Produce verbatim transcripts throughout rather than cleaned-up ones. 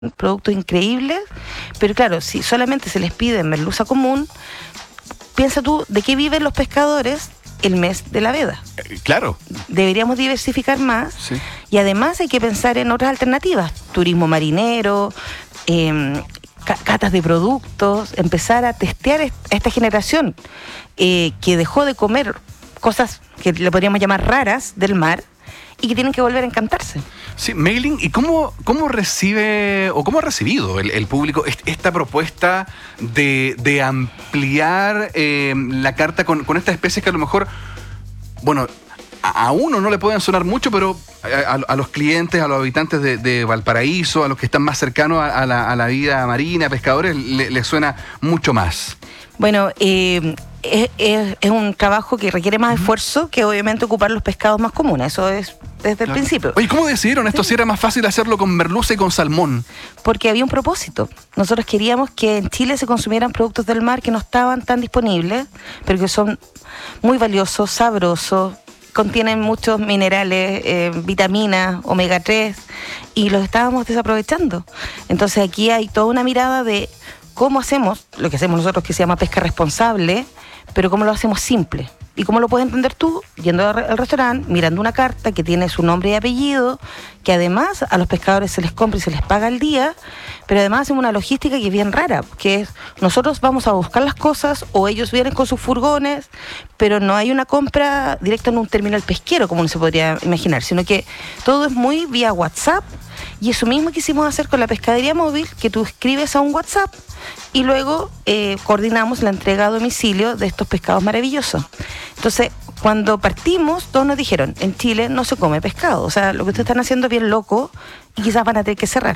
productos increíbles, pero claro, si solamente se les pide merluza común, piensa tú, ¿de qué viven los pescadores el mes de la veda? Eh, claro. Deberíamos diversificar más, sí. Y además hay que pensar en otras alternativas, turismo marinero, eh, catas de productos, empezar a testear a esta generación eh, que dejó de comer cosas que le podríamos llamar raras del mar y que tienen que volver a encantarse. Sí, Mei-Ling, ¿y cómo, cómo recibe o cómo ha recibido el, el público esta propuesta de, de ampliar eh, la carta con, con estas especies que a lo mejor, bueno, a, a uno no le pueden sonar mucho, pero a, a, a los clientes, a los habitantes de, de Valparaíso, a los que están más cercanos a, a, la, a la vida marina, pescadores, les le suena mucho más? Bueno, eh... Es, es, es un trabajo que requiere más esfuerzo que obviamente ocupar los pescados más comunes, eso es desde claro. el principio. Oye, ¿cómo decidieron esto? Sí. Si era más fácil hacerlo con merluza y con salmón. Porque había un propósito. Nosotros queríamos que en Chile se consumieran productos del mar que no estaban tan disponibles, pero que son muy valiosos, sabrosos, contienen muchos minerales, eh, vitaminas, omega tres, y los estábamos desaprovechando. Entonces aquí hay toda una mirada de cómo hacemos lo que hacemos nosotros, que se llama pesca responsable, pero cómo lo hacemos simple. ¿Y cómo lo puedes entender tú? Yendo al restaurante, mirando una carta que tiene su nombre y apellido, que además a los pescadores se les compra y se les paga al día, pero además hacemos una logística que es bien rara, que es, nosotros vamos a buscar las cosas o ellos vienen con sus furgones, pero no hay una compra directa en un terminal pesquero, como uno se podría imaginar, sino que todo es muy vía WhatsApp, y eso mismo quisimos hacer con la pescadería móvil, que tú escribes a un WhatsApp y luego eh, coordinamos la entrega a domicilio de estos pescados maravillosos. Entonces, cuando partimos, todos nos dijeron, en Chile no se come pescado, o sea, lo que ustedes están haciendo es bien loco y quizás van a tener que cerrar.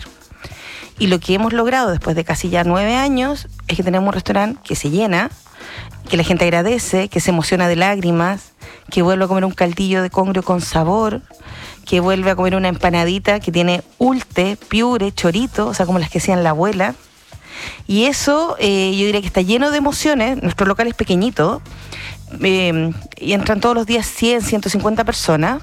Y lo que hemos logrado después de casi ya nueve años es que tenemos un restaurante que se llena, que la gente agradece, que se emociona de lágrimas, que vuelve a comer un caldillo de congrio con sabor, que vuelve a comer una empanadita que tiene ulte, piure, chorito, o sea, como las que hacían la abuela. Y eso, eh, yo diría que está lleno de emociones. Nuestro local es pequeñito, eh, y entran todos los días cien, ciento cincuenta personas,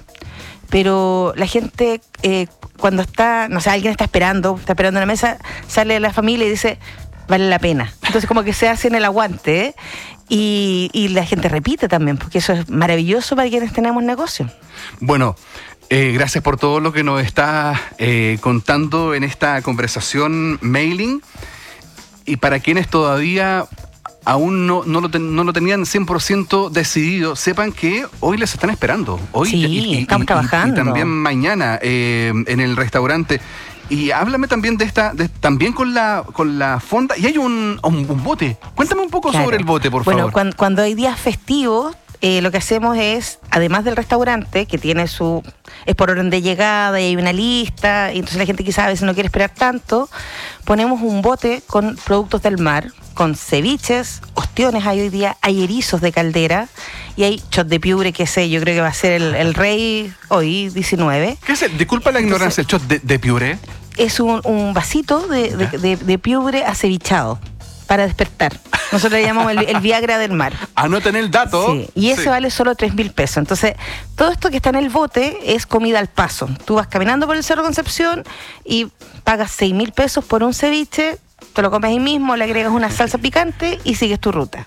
pero la gente, eh, cuando está, no sé, alguien está esperando, está esperando en la mesa, sale de la familia y dice, vale la pena. Entonces como que se hace en el aguante, ¿eh? y, y la gente repite también, porque eso es maravilloso para quienes tenemos negocio. Bueno, Eh, gracias por todo lo que nos está eh, contando en esta conversación, Mei-Ling. Y para quienes todavía aún no, no, lo, ten, no lo tenían cien por ciento decidido, sepan que hoy les están esperando. Hoy sí, y, y, estamos y, trabajando. Y, y también mañana eh, en el restaurante. Y háblame también de esta, de, también con la con la fonda. Y hay un, un, un bote. Cuéntame un poco claro. sobre el bote, por bueno, favor. Bueno, cuando, cuando hay días festivos, Eh, lo que hacemos es, además del restaurante, que tiene su, es por orden de llegada y hay una lista, y entonces la gente quizás a veces no quiere esperar tanto, ponemos un bote con productos del mar, con ceviches, ostiones hay hoy día, hay erizos de caldera, y hay shot de piure, que sé, yo creo que va a ser el, el rey hoy, diecinueve. ¿Qué es el? Disculpa la ignorancia, el shot de, de piure. Es un, un vasito de, de, de, de piure acevichado, para despertar. Nosotros le llamamos el, el Viagra del mar. Anoten el dato. Sí, y ese sí. vale solo tres mil pesos. Entonces, todo esto que está en el bote es comida al paso. Tú vas caminando por el Cerro Concepción y pagas seis mil pesos por un ceviche, te lo comes ahí mismo, le agregas una salsa picante y sigues tu ruta.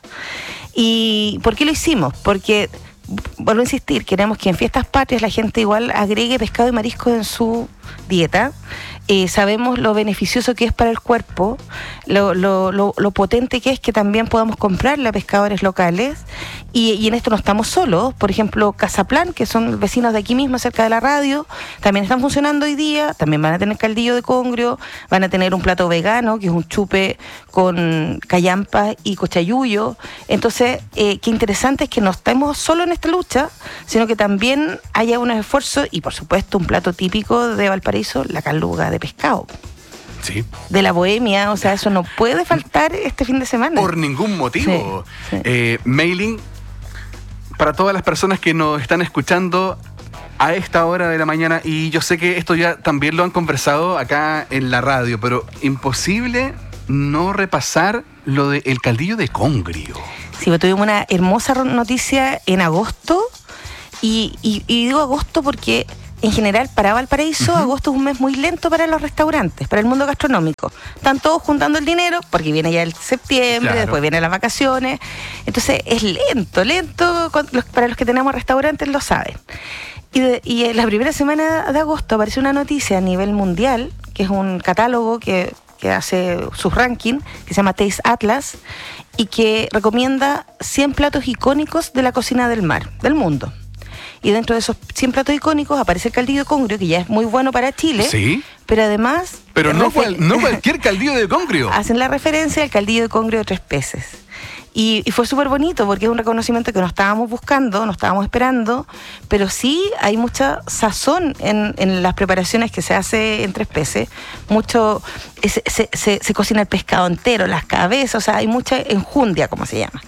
¿Y por qué lo hicimos? Porque, vuelvo a insistir, queremos que en fiestas patrias la gente igual agregue pescado y marisco en su dieta. Eh, sabemos lo beneficioso que es para el cuerpo, lo, lo, lo, lo potente que es que también podamos comprarle a pescadores locales, y, y en esto no estamos solos. Por ejemplo, Casaplan, que son vecinos de aquí mismo, cerca de la radio, también están funcionando hoy día, también van a tener caldillo de congrio, van a tener un plato vegano, que es un chupe con callampa y cochayuyo. Entonces, eh, qué interesante es que no estemos solo en esta lucha, sino que también haya unos esfuerzos, y por supuesto un plato típico de Valparaíso, la caluga de pescado. Sí. De la bohemia, o sea, eso no puede faltar este fin de semana. Por ningún motivo. Sí, sí. Eh, Mei-Ling, para todas las personas que nos están escuchando a esta hora de la mañana, y yo sé que esto ya también lo han conversado acá en la radio, pero imposible no repasar lo del caldillo de congrio. Sí, pues tuvimos una hermosa noticia en agosto, y, y, y digo agosto porque en general, para Valparaíso, uh-huh. agosto es un mes muy lento para los restaurantes, para el mundo gastronómico. Están todos juntando el dinero, porque viene ya el septiembre, claro. después vienen las vacaciones. Entonces, es lento, lento, para los que tenemos restaurantes lo saben. Y, de, y en la primera semana de agosto apareció una noticia a nivel mundial, que es un catálogo que, que hace sus rankings, que se llama Taste Atlas, y que recomienda cien platos icónicos de la cocina del mar, del mundo. Y dentro de esos cien platos icónicos aparece el caldillo de congrio, que ya es muy bueno para Chile. Sí. Pero además... Pero no, cual, no cualquier caldillo de congrio. Hacen la referencia al caldillo de congrio de Tres Peces. Y, y fue súper bonito porque es un reconocimiento que no estábamos buscando, no estábamos esperando, pero sí hay mucha sazón en, en las preparaciones que se hace en Tres Peces. Mucho, se, se, se, se cocina el pescado entero, las cabezas, o sea, hay mucha enjundia, como se llama.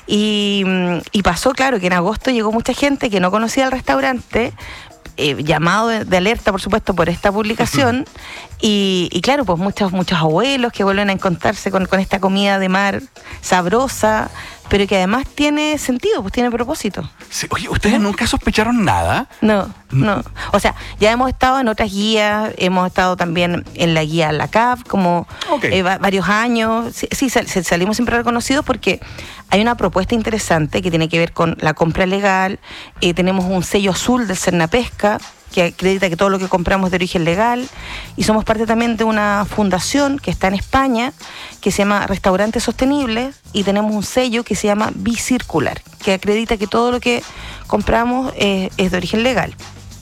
Y, y pasó, claro, que en agosto llegó mucha gente que no conocía el restaurante, Eh, llamado de, de alerta, por supuesto, por esta publicación. Uh-huh. y, y claro, pues muchos muchos abuelos que vuelven a encontrarse con, con esta comida de mar sabrosa, pero que además tiene sentido, pues tiene propósito. Sí, oye, ¿ustedes ¿no? nunca sospecharon nada? No, no. O sea, ya hemos estado en otras guías, hemos estado también en la guía La C A V, como okay. eh, va, varios años. Sí, sí sal, salimos siempre reconocidos porque hay una propuesta interesante que tiene que ver con la compra legal. Eh, tenemos un sello azul del Cernapesca, que acredita que todo lo que compramos es de origen legal, y somos parte también de una fundación que está en España, que se llama Restaurantes Sostenibles, y tenemos un sello que se llama Bicircular, que acredita que todo lo que compramos eh, es de origen legal,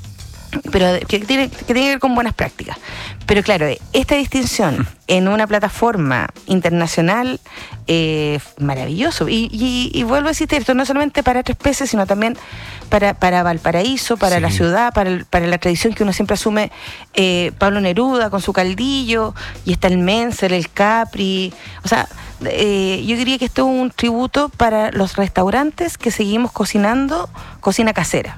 pero que tiene, que tiene que ver con buenas prácticas. Pero claro, esta distinción en una plataforma internacional, eh, maravilloso. Y, y, y vuelvo a decirte esto, no solamente para Tres Peces, sino también para, para Valparaíso, para sí. la ciudad, para, el, para la tradición que uno siempre asume, eh, Pablo Neruda con su caldillo, y está el Menser, el Capri. O sea, eh, yo diría que esto es un tributo para los restaurantes que seguimos cocinando cocina casera.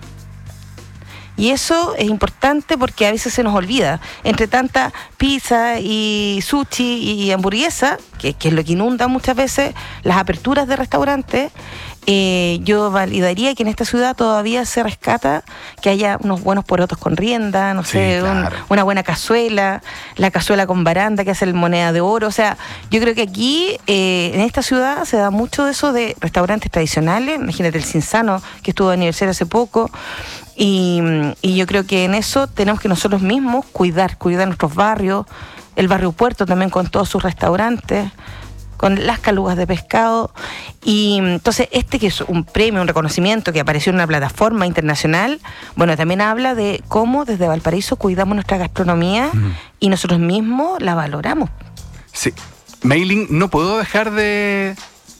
Y eso es importante porque a veces se nos olvida. Entre tanta pizza y sushi y hamburguesa, que, que es lo que inunda muchas veces las aperturas de restaurantes, eh, yo validaría que en esta ciudad todavía se rescata que haya unos buenos porotos con rienda, no sí, sé, claro. un, una buena cazuela, la cazuela con baranda que hace el moneda de oro. O sea, yo creo que aquí, eh, en esta ciudad, se da mucho de eso de restaurantes tradicionales. Imagínate el Cinzano, que estuvo de aniversario hace poco. Y, y yo creo que en eso tenemos que nosotros mismos cuidar, cuidar nuestros barrios, el barrio Puerto también con todos sus restaurantes, con las calugas de pescado. Y entonces este que es un premio, un reconocimiento que apareció en una plataforma internacional, bueno, también habla de cómo desde Valparaíso cuidamos nuestra gastronomía uh-huh. y nosotros mismos la valoramos. Sí. Mei-Ling, no puedo dejar de,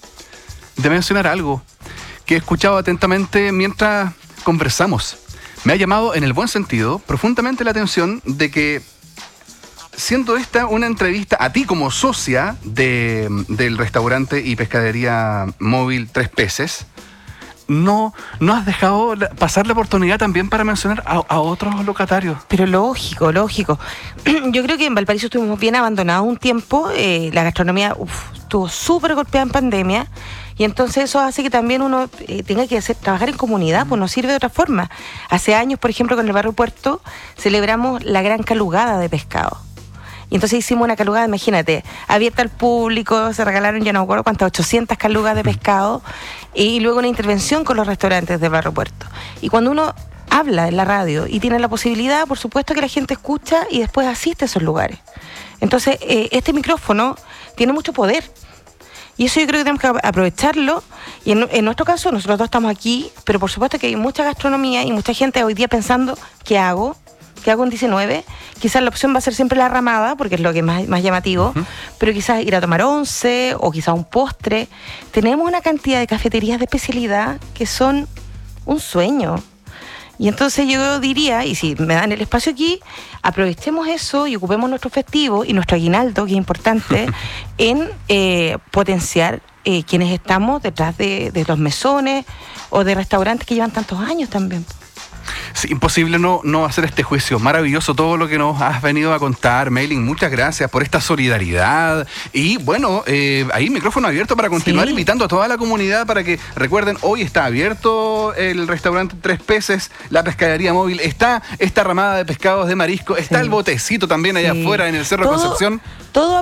de mencionar algo que he escuchado atentamente mientras conversamos. Me ha llamado, en el buen sentido, profundamente la atención de que, siendo esta una entrevista a ti como socia de, del restaurante y pescadería móvil Tres Peces, no, no has dejado pasar la oportunidad también para mencionar a, a otros locatarios. Pero lógico, lógico. Yo creo que en Valparaíso estuvimos bien abandonados un tiempo. Eh, la gastronomía uf, estuvo súper golpeada en pandemia. Y entonces eso hace que también uno eh, tenga que hacer, trabajar en comunidad, pues no sirve de otra forma. Hace años, por ejemplo, con el barrio Puerto, celebramos la gran calugada de pescado. Y entonces hicimos una calugada, imagínate, abierta al público, se regalaron, ya no me acuerdo cuántas, ochocientas calugas de pescado, y luego una intervención con los restaurantes del barrio Puerto. Y cuando uno habla en la radio y tiene la posibilidad, por supuesto que la gente escucha y después asiste a esos lugares. Entonces, eh, este micrófono tiene mucho poder. Y eso yo creo que tenemos que aprovecharlo. Y en, en nuestro caso, nosotros dos estamos aquí, pero por supuesto que hay mucha gastronomía y mucha gente hoy día pensando, ¿qué hago? ¿Qué hago en diecinueve? Quizás la opción va a ser siempre la ramada, porque es lo que es más, más llamativo, uh-huh. pero quizás ir a tomar once o quizás un postre. Tenemos una cantidad de cafeterías de especialidad que son un sueño. Y entonces yo diría, y si me dan el espacio aquí, aprovechemos eso y ocupemos nuestro festivo y nuestro aguinaldo, que es importante, en eh, potenciar eh, quienes estamos detrás de, de los mesones o de restaurantes que llevan tantos años también. Sí, imposible no, no hacer este juicio. Maravilloso todo lo que nos has venido a contar, Maylin. Muchas gracias por esta solidaridad. Y bueno, eh, ahí micrófono abierto para continuar, sí, invitando a toda la comunidad para que recuerden, hoy está abierto el restaurante Tres Peces, la pescadería móvil, está esta ramada de pescados de marisco, está sí, el botecito también allá sí, afuera en el Cerro todo, Concepción. Todo